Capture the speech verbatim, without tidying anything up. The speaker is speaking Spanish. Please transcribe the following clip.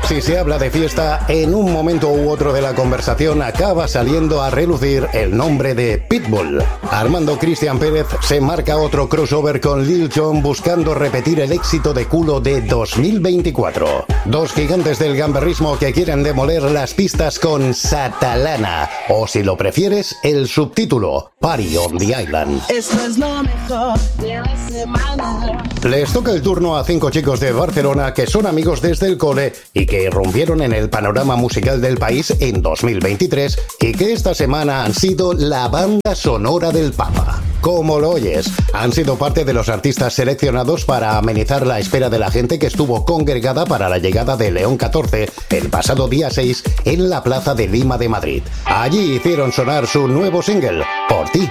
Si se habla de fiesta, en un momento u otro de la conversación acaba saliendo a relucir el nombre de Pitbull. Armando Cristian Pérez se marca otro crossover con Lil Jon buscando repetir el éxito de culo de dos mil veinticuatro. Dos gigantes del gamberrismo que quieren demoler las pistas con Satalana, o si lo prefieres, el subtítulo Party on the Island. Esto es lo mejor de la semana. Les toca el turno a cinco chicos de Barcelona que son amigos desde el cole y que irrumpieron en el panorama musical del país en dos mil veintitrés y que esta semana han sido la banda sonora del Papa. Como lo oyes, han sido parte de los artistas seleccionados para amenizar la espera de la gente que estuvo congregada para la llegada de León catorce el pasado día seis en la Plaza de Lima de Madrid. Allí hicieron sonar su nuevo single, Por ti.